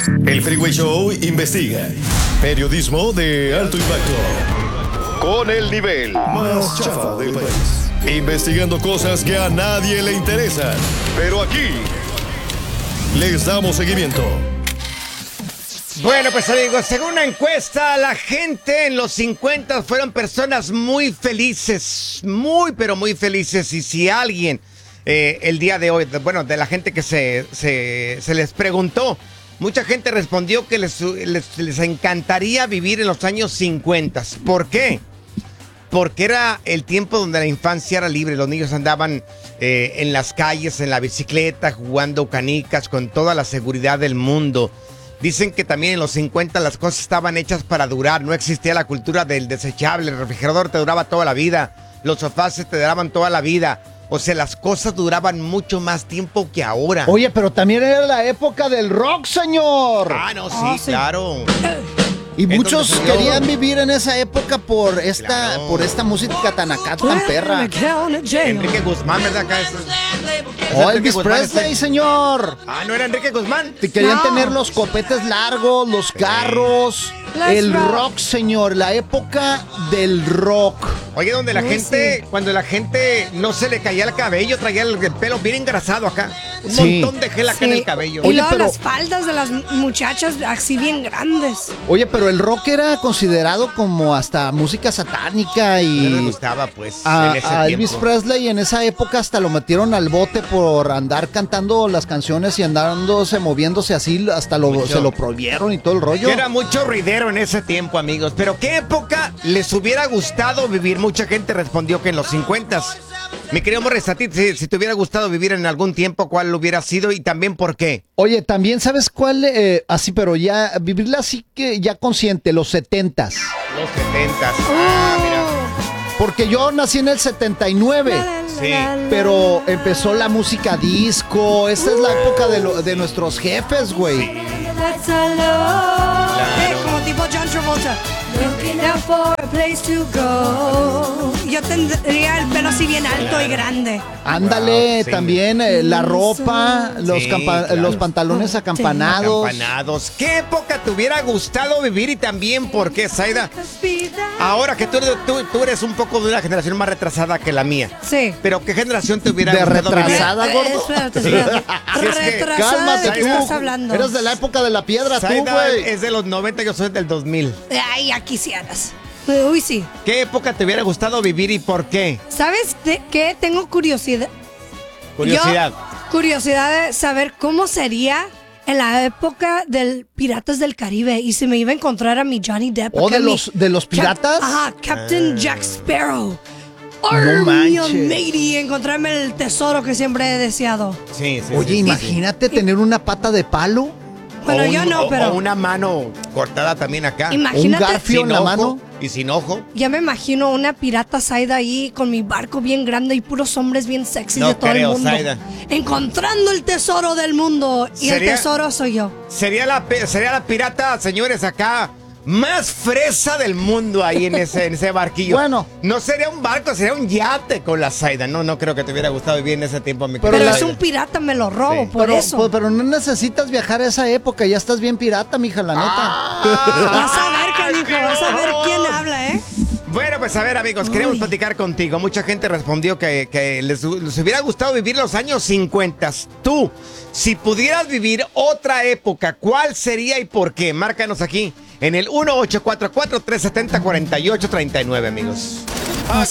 El Freeway Show investiga. Periodismo de alto impacto. Con el nivel más chafa del país. Investigando cosas que a nadie le interesan. Pero aquí les damos seguimiento. Bueno, pues amigos, según una encuesta, la gente en los 50 fueron personas muy felices. Muy, pero muy felices. Y si alguien, el día de hoy, bueno, de la gente que se les preguntó, mucha gente respondió que les encantaría vivir en los años 50. ¿Por qué? Porque era el tiempo donde la infancia era libre. Los niños andaban en las calles, en la bicicleta, jugando canicas con toda la seguridad del mundo. Dicen que también en los 50 las cosas estaban hechas para durar. No existía la cultura del desechable. El refrigerador te duraba toda la vida. Los sofás te duraban toda la vida. O sea, las cosas duraban mucho más tiempo que ahora. Oye, pero también era la época del rock, señor. Ah, no, sí, claro. Y muchos Entonces, querían vivir en esa época por esta música tan acá, tan perra. Enrique Guzmán, ¿verdad? Acá Elvis Presley, señor. Ah, ¿no era Enrique Guzmán? Querían tener los copetes largos, los carros, el rock, señor. La época del rock. Oye, donde la gente, cuando la gente no se le caía el cabello, traía el pelo bien engrasado acá. Un montón de gel acá en el cabello. Y luego las faldas de las muchachas así bien grandes. Oye, pero el rock era considerado como hasta música satánica y... No le gustaba, pues, a Elvis Presley en esa época hasta lo metieron al bote por andar cantando las canciones y andándose, moviéndose así, hasta se lo prohibieron y todo el rollo. Era mucho ruidero en ese tiempo, amigos. Pero ¿qué época les hubiera gustado vivir? Mucha gente respondió que en los 50s. Mi querido Morris, a ti, si te hubiera gustado vivir en algún tiempo, ¿cuál hubiera sido y también por qué? Oye, también, ¿sabes cuál? Así, pero ya, vivirla así que ya consciente, los 70s. Los 70s. Ah, mira. Porque yo nací en el 79. Sí. Pero empezó la música disco. Esta es la época de nuestros jefes, güey. Sí. Como tipo John Travolta. Looking out for a place to go. Yo tendría el pelo así bien alto y grande. Ándale, sí. También la ropa, los pantalones acampanados. ¿Qué época te hubiera gustado vivir y también por qué, Zaida? Ahora que tú eres un poco de una generación más retrasada que la mía. Sí. Pero ¿qué generación te hubiera ¿De gustado retrasada, vivir? gordo? Espérate. Retrasada, cálmate, ¿de qué estás hablando? Eres de la época de la piedra, tú, Zaida güey. es de los 90, yo soy del 2000. Ay, ya quisieras. Uy, sí. ¿Qué época te hubiera gustado vivir y por qué? ¿Sabes de qué? Tengo curiosidad. Curiosidad de saber cómo sería en la época del Piratas del Caribe y si me iba a encontrar a mi Johnny Depp. ¿O de los piratas? Captain Jack Sparrow. No manches. Matey, encontrarme el tesoro que siempre he deseado. Sí. Oye, imagínate tener una pata de palo. Bueno, yo no, pero... O una mano cortada también acá. Imagínate. Un garfio en la mano. Y sin ojo. Ya me imagino una pirata Zaida ahí con mi barco bien grande y puros hombres bien sexys de todo el mundo. Zaida. Encontrando el tesoro del mundo. Y el tesoro soy yo. Sería la pirata, señores, acá más fresa del mundo ahí en ese barquillo. Bueno. No sería un barco, sería un yate con la Zaida. No creo que te hubiera gustado vivir en ese tiempo, mi Pero querida es Zaida. un pirata, me lo robo, por eso. Pero no necesitas viajar a esa época, ya estás bien pirata, mija, la neta. Vas a ver, canijo, vas a ver quién habla, ¿eh? Bueno, pues a ver, amigos, queremos platicar contigo. Mucha gente respondió que les hubiera gustado vivir los años 50. Tú, si pudieras vivir otra época, ¿cuál sería y por qué? Márcanos aquí en el 1844-370-4839, amigos.